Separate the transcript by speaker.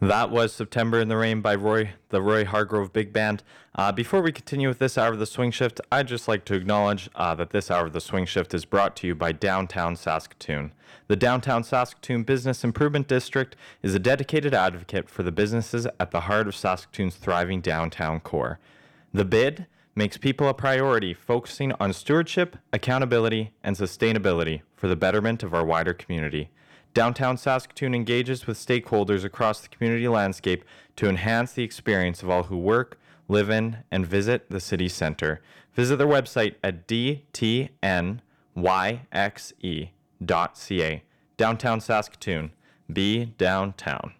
Speaker 1: That was September in the Rain by the Roy Hargrove Big Band. Before we continue with this hour of the Swing Shift, I'd just like to acknowledge that this hour of the Swing Shift is brought to you by Downtown Saskatoon. The Downtown Saskatoon Business Improvement District is a dedicated advocate for the businesses at the heart of Saskatoon's thriving downtown core. The bid makes people a priority, focusing on stewardship, accountability, and sustainability for the betterment of our wider community. Downtown Saskatoon engages with stakeholders across the community landscape to enhance the experience of all who work, live in, and visit the city center. Visit their website at dtnyxe.ca. Downtown Saskatoon. Be downtown.